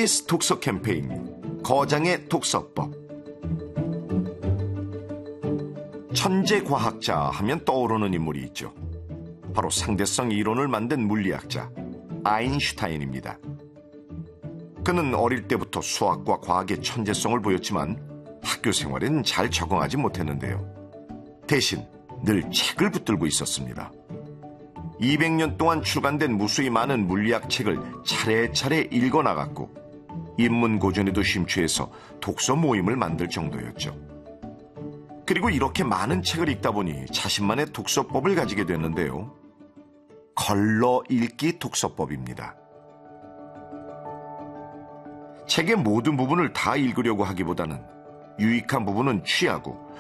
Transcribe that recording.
KBS 독서 캠페인 거장의 독서법. 천재 과학자 하면 떠오르는 인물이 있죠. 바로 상대성 이론을 만든 물리학자 아인슈타인입니다. 그는 어릴 때부터 수학과 과학의 천재성을 보였지만 학교 생활엔 잘 적응하지 못했는데요. 대신 늘 책을 붙들고 있었습니다. 200년 동안 출간된 무수히 많은 물리학 책을 차례차례 읽어나갔고 인문고전에도 심취해서 독서 모임을 만들 정도였죠. 그리고 이렇게 많은 책을 읽다 보니 자신만의 독서법을 가지게 됐는데요. 걸러 읽기 독서법입니다. 책의 모든 부분을 다 읽으려고 하기보다는 유익한 부분은 취하고